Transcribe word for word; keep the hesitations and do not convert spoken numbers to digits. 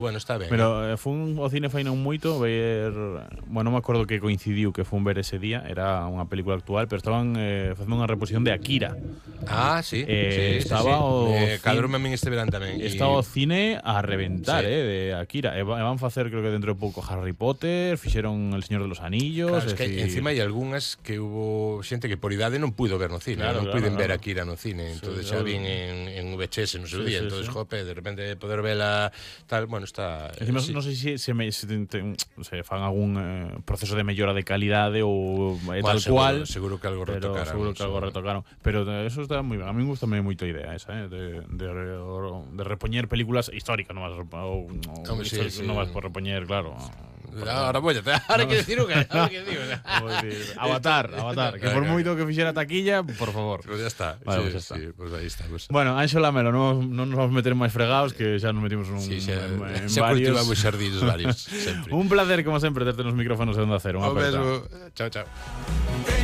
Bueno, está ben. Pero eh, fun ao cine fai non moito ver, bueno, non me acordo que coincidiu que fun ver ese día, era unha película actual, pero estaban eh, facendo unha reposición de Akira. Ah, sí, Eh, sí, estaba sí, sí. o Eh, cin- cadroume a min este verán tamén. Estaba o E- cine a reventar, Sí. eh, de Akira. E va- e van facer, creo que dentro de pouco, Harry Potter, fixeron El Señor de los Anillos. Claro, es é que dicir- encima hai algunhas que hubo xente que por idade non puido ver no cine, Claro, non claro, puiden ver claro. Akira no cine, Sí, entonces xa claro. vin en, en V H S no seu Sí, día, sí, entonces sí. jope, de repente poder vela tal, bueno, está Encima, sí. non sei se, se, me, se, te, te, se fan algún eh, proceso de mellora de calidade ou eh, Bueno, tal seguro, cual. seguro que algo Pero retocaran. seguro que algo seguro. retocaron. Pero eh, eso está moi ben. A mí gusta moito a idea esa, eh, de, de, de repoñer películas históricas, non vas, ou, ou Hombre, sí, históricas, sí. non vas por repoñer, claro. Ahora voy a ahora que decir que ahora que digo. Como decir, Avatar, Avatar, que por moito que fixera taquilla, por favor. Pues ya está. Vale, sí, pues ya está. sí, pues ahí está. Pues. Bueno, Anxo Lamelo, non, non nos vamos a meter máis fregados, que xa nos metimos un, Sí, xa, en, en xa varios. cultivamos xardíns varios, sempre. Un placer, como sempre, terte nos micrófonos de Onda Cero. Unha Un aperta. beso. Chao, chao.